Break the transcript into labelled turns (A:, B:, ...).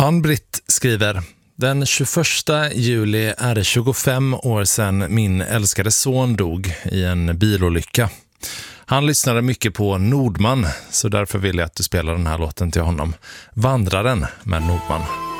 A: Ann-Britt skriver: Den 21 juli är det 25 år sedan min älskade son dog i en bilolycka. Han lyssnade mycket på Nordman, så därför vill jag att du spelar den här låten till honom. Vandraren med Nordman.